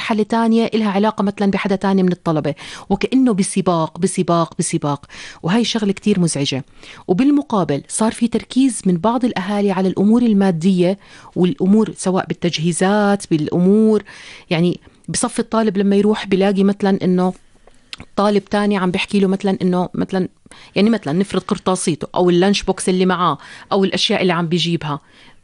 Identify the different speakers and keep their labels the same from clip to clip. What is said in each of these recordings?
Speaker 1: مرحلة تانية إلها علاقة مثلا بحدا تاني من الطلبة، وكأنه بسباق. وهي شغلة كتير مزعجة. وبالمقابل صار في تركيز من بعض الأهالي على الأمور المادية والأمور سواء بالتجهيزات بالأمور، يعني بصف الطالب لما يروح بلاقي مثلا إنه طالب تاني عم بحكي له مثلا إنه مثلا يعني مثلا نفرض قرطاسيته أو اللانش بوكس اللي معاه أو الأشياء اللي عم بيجيبها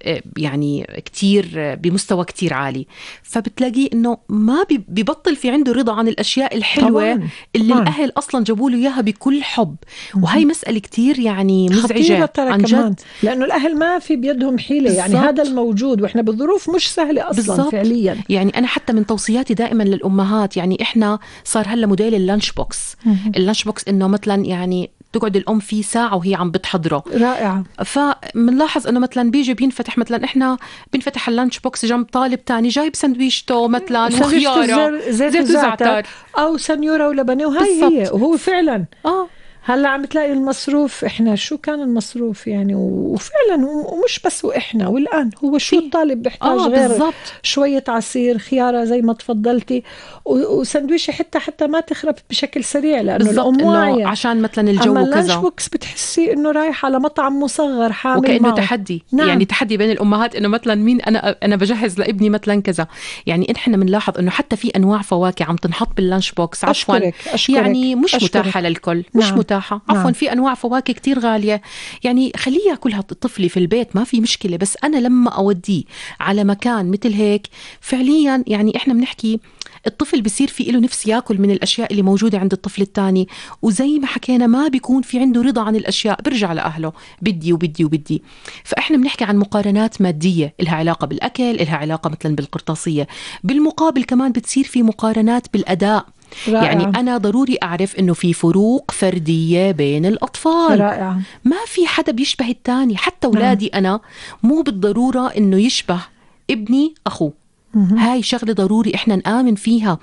Speaker 1: يعني كتير بمستوى كتير عالي، فبتلاقيه إنه ما بيبطل في عنده رضا عن الأشياء الحلوة طبعاً. اللي الأهل أصلاً جابوا له إياها بكل حب. وهي مسألة كتير يعني مزعجة عن جد،
Speaker 2: لأنه الأهل ما في بيدهم حيلة بالزبط. يعني هذا الموجود وإحنا بالظروف مش سهلة أصلاً بالزبط. فعلياً
Speaker 1: يعني أنا حتى من توصياتي دائماً للأمهات، يعني إحنا صار هلا موديل اللانش بوكس إنه مثلاً يعني تقعد الأم فيه ساعة وهي عم بتحضره.
Speaker 2: رائعة.
Speaker 1: فمنلاحظ إنه مثلا بيجي بينفتح مثلا إحنا بنفتح اللانش بوكس جنب طالب تاني جايب سندويشته مثلا وخيارة
Speaker 2: زيت وزعتر أو سنيورة ولبنة، وهي هي وهو فعلا هلا عم تلاقي المصروف. احنا شو كان المصروف يعني وفعلا ومش بس واحنا والان هو شو الطالب بيحتاج غير
Speaker 1: بالزبط.
Speaker 2: شويه عصير خياره زي ما تفضلتي وسندويشه حتى ما تخرب بشكل سريع لانه الام واعيه
Speaker 1: عشان مثلا الجو
Speaker 2: وكذا.
Speaker 1: اما
Speaker 2: اللانش بوكس بتحسي انه رايح على مطعم مصغر حامل
Speaker 1: وكأنه
Speaker 2: معه.
Speaker 1: تحدي.
Speaker 2: نعم.
Speaker 1: يعني تحدي بين الامهات انه مثلا مين انا بجهز لابني مثلا كذا. يعني احنا بنلاحظ انه حتى في انواع فواكه عم تنحط باللانش بوكس عفوا يعني مش متاحه للكل. مش
Speaker 2: نعم.
Speaker 1: متاحه عفوا.
Speaker 2: نعم.
Speaker 1: في انواع فواكه كتير غاليه، يعني خليه ياكلها طفلي في البيت ما في مشكله، بس انا لما اوديه على مكان مثل هيك فعليا يعني احنا بنحكي الطفل بيصير في له نفس ياكل من الاشياء اللي موجوده عند الطفل الثاني، وزي ما حكينا ما بيكون في عنده رضا عن الاشياء، برجع لاهله بدي. فاحنا بنحكي عن مقارنات ماديه لها علاقه بالاكل، لها علاقه مثلا بالقرطاسيه. بالمقابل كمان بتصير في مقارنات بالاداء. رائع. يعني أنا ضروري أعرف إنه في فروق فردية بين الأطفال.
Speaker 2: رائع.
Speaker 1: ما في حدا بيشبه التاني، حتى أولادي أنا مو بالضرورة إنه يشبه ابني أخوه. هاي شغلة ضروري إحنا نآمن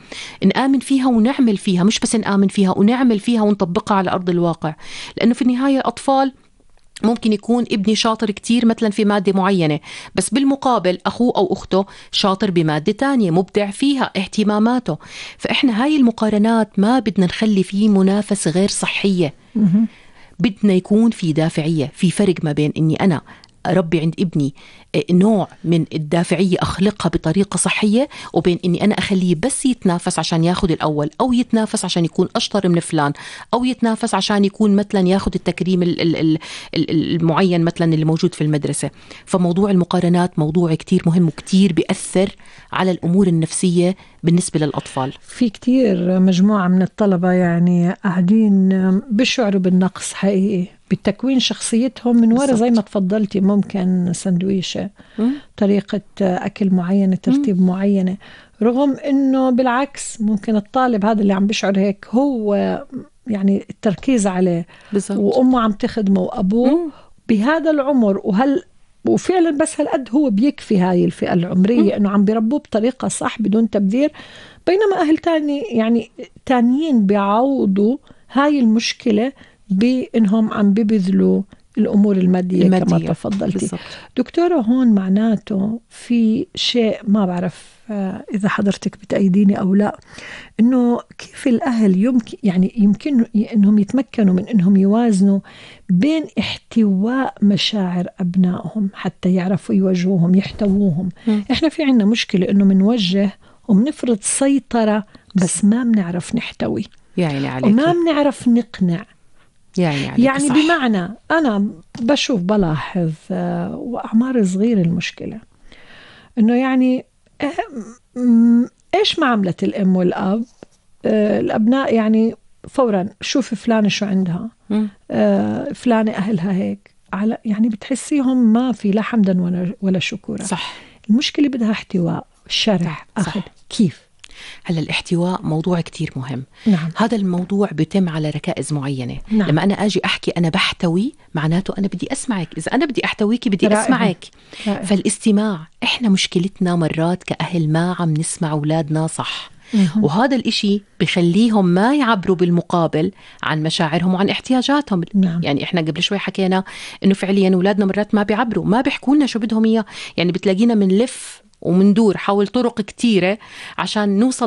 Speaker 1: فيها ونعمل فيها، مش بس نآمن فيها ونعمل فيها ونطبقها على أرض الواقع. لأنه في النهاية أطفال ممكن يكون ابني شاطر كتير مثلا في مادة معينة، بس بالمقابل أخوه أو أخته شاطر بمادة تانية مبدع فيها اهتماماته. فإحنا هاي المقارنات ما بدنا نخلي فيه منافسة غير صحية. بدنا يكون في دافعية. في فرق ما بين إني أنا أربي عند ابني نوع من الدافعية أخلقها بطريقة صحية، وبين إني أنا أخليه بس يتنافس عشان ياخد الأول، أو يتنافس عشان يكون أشطر من فلان، أو يتنافس عشان يكون مثلا ياخد التكريم المعين مثلا اللي موجود في المدرسة. فموضوع المقارنات موضوع كتير مهم وكتير بيأثر على الأمور النفسية بالنسبة للأطفال.
Speaker 2: في كتير مجموعة من الطلبة يعني قاعدين بيشعروا بالنقص حقيقي بتكوين شخصيتهم من وراء زي ما تفضلتي ممكن سندويشة، طريقة أكل معينة، ترتيب معينة، رغم إنه بالعكس ممكن الطالب هذا اللي عم بيشعر هيك هو يعني التركيز عليه بالزبط. وأمه عم تخدمه وأبوه بهذا العمر وفعلا بس هالقد هو بيكفي هاي الفئة العمرية إنه عم بيربوه بطريقة صح بدون تبذير، بينما أهل تاني يعني تانيين بيعوضوا هاي المشكلة بإنهم عم ببذلوا الأمور المادية كما تفضلتي بالزبط. دكتورة هون معناته في شيء ما بعرف إذا حضرتك بتأيديني أو لا، إنه كيف الأهل يمكن إنهم يتمكنوا من إنهم يوازنوا بين احتواء مشاعر أبنائهم حتى يعرفوا يوجهوهم يحتووهم. إحنا في عنا مشكلة إنه منوجه ومنفرض سيطرة بس ما بنعرف نحتوي وما بنعرف نقنع. يعني بمعنى أنا بشوف بلاحظ وأعمار صغيرة المشكلة إنه يعني إيش معاملة الأم والأب الأبناء يعني فورا شوف فلانة شو عندها فلانة أهلها هيك على يعني بتحسيهم ما في لا حمدا ولا شكورا.
Speaker 1: صح.
Speaker 2: المشكلة بدها احتواء شرح أخذ كيف.
Speaker 1: هلا الاحتواء موضوع كتير مهم.
Speaker 2: نعم.
Speaker 1: هذا الموضوع بيتم على ركائز معينة. نعم. لما أنا أجي أحكي أنا بحتوي معناته أنا بدي أسمعك. إذا أنا بدي أحتويك بدي أسمعك. فالاستماع إحنا مشكلتنا مرات كأهل ما عم نسمع أولادنا صح. وهذا الإشي بخليهم ما يعبروا بالمقابل عن مشاعرهم وعن احتياجاتهم.
Speaker 2: نعم.
Speaker 1: يعني إحنا قبل شوي حكينا إنه فعليا أولادنا مرات ما بيعبروا، ما بيحكوا لنا شو بدهم إياه. يعني بتلاقينا من لف ومندور حول طرق كتيرة عشان نوصل